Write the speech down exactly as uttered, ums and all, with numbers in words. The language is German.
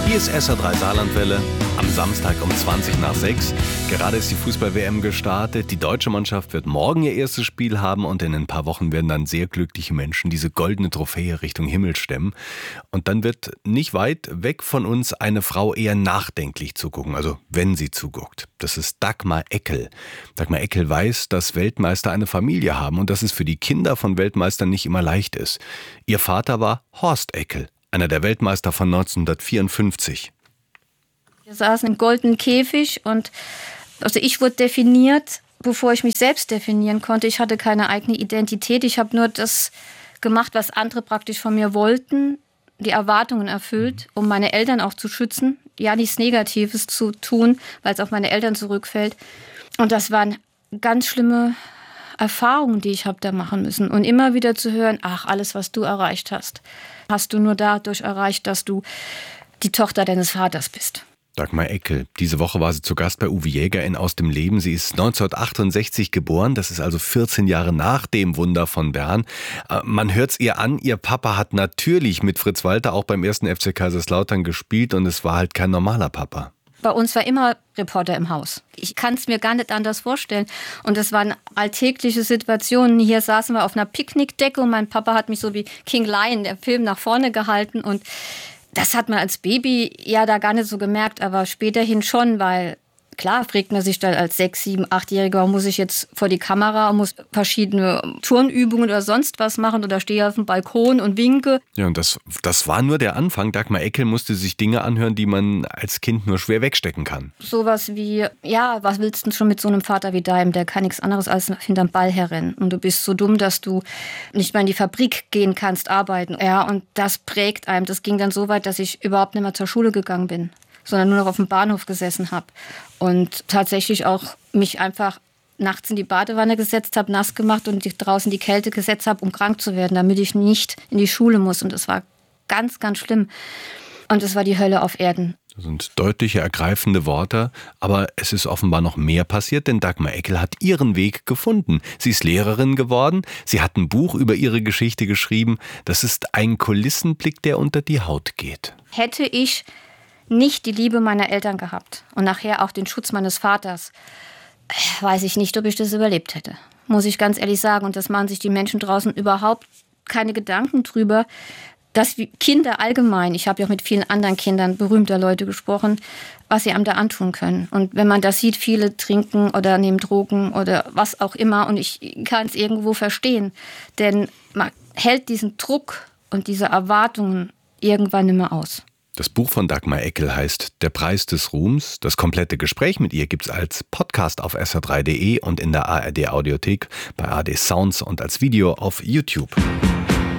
Hier ist S R drei Saarlandwelle am Samstag um zwanzig nach sechs. Gerade ist die Fußball-W M gestartet. Die deutsche Mannschaft wird morgen ihr erstes Spiel haben und in ein paar Wochen werden dann sehr glückliche Menschen diese goldene Trophäe Richtung Himmel stemmen. Und dann wird nicht weit weg von uns eine Frau eher nachdenklich zugucken, also wenn sie zuguckt. Das ist Dagmar Eckel. Dagmar Eckel weiß, dass Weltmeister eine Familie haben und dass es für die Kinder von Weltmeistern nicht immer leicht ist. Ihr Vater war Horst Eckel, einer der Weltmeister von neunzehnhundertvierundfünfzig. Wir saßen im goldenen Käfig und also ich wurde definiert, bevor ich mich selbst definieren konnte. Ich hatte keine eigene Identität. Ich habe nur das gemacht, was andere praktisch von mir wollten, die Erwartungen erfüllt, um meine Eltern auch zu schützen. Ja, nichts Negatives zu tun, weil es auf meine Eltern zurückfällt. Und das waren ganz schlimme Erfahrungen, die ich habe da machen müssen. Und immer wieder zu hören, ach, alles, was du erreicht hast, hast du nur dadurch erreicht, dass du die Tochter deines Vaters bist. Dagmar Eckel. Diese Woche war sie zu Gast bei Uwe Jäger in Aus dem Leben. Sie ist neunzehnhundertachtundsechzig geboren. Das ist also vierzehn Jahre nach dem Wunder von Bern. Man hört es ihr an, ihr Papa hat natürlich mit Fritz Walter auch beim ersten F C Kaiserslautern gespielt und es war halt kein normaler Papa. Bei uns war immer Reporter im Haus. Ich kann es mir gar nicht anders vorstellen. Und das waren alltägliche Situationen. Hier saßen wir auf einer Picknickdecke und mein Papa hat mich so wie King Lion, der Film, nach vorne gehalten. Und das hat man als Baby ja da gar nicht so gemerkt, aber späterhin schon, weil klar fragt man sich dann als sechs, sieben, achtjähriger, muss ich jetzt vor die Kamera und muss verschiedene Turnübungen oder sonst was machen oder stehe auf dem Balkon und winke. Ja, und das, das war nur der Anfang. Dagmar Eckel musste sich Dinge anhören, die man als Kind nur schwer wegstecken kann. Sowas wie, ja, was willst du schon mit so einem Vater wie deinem, der kann nichts anderes als hinterm Ball herrennen. Und du bist so dumm, dass du nicht mehr in die Fabrik gehen kannst, arbeiten. Ja, und das prägt einem. Das ging dann so weit, dass ich überhaupt nicht mehr zur Schule gegangen bin, sondern nur noch auf dem Bahnhof gesessen habe und tatsächlich auch mich einfach nachts in die Badewanne gesetzt habe, nass gemacht und draußen die Kälte gesetzt habe, um krank zu werden, damit ich nicht in die Schule muss. Und das war ganz, ganz schlimm. Und es war die Hölle auf Erden. Das sind deutliche, ergreifende Worte, aber es ist offenbar noch mehr passiert, denn Dagmar Eckel hat ihren Weg gefunden. Sie ist Lehrerin geworden, sie hat ein Buch über ihre Geschichte geschrieben. Das ist ein Kulissenblick, der unter die Haut geht. Hätte ich nicht die Liebe meiner Eltern gehabt und nachher auch den Schutz meines Vaters, weiß ich nicht, ob ich das überlebt hätte. Muss ich ganz ehrlich sagen. Und das machen sich die Menschen draußen überhaupt keine Gedanken drüber, dass Kinder allgemein, ich habe ja auch mit vielen anderen Kindern berühmter Leute gesprochen, was sie einem da antun können. Und wenn man das sieht, viele trinken oder nehmen Drogen oder was auch immer. Und ich kann es irgendwo verstehen. Denn man hält diesen Druck und diese Erwartungen irgendwann nicht mehr aus. Das Buch von Dagmar Eckel heißt Der Preis des Ruhms. Das komplette Gespräch mit ihr gibt's als Podcast auf S R drei punkt de und in der A R D Audiothek, bei A R D Sounds und als Video auf YouTube.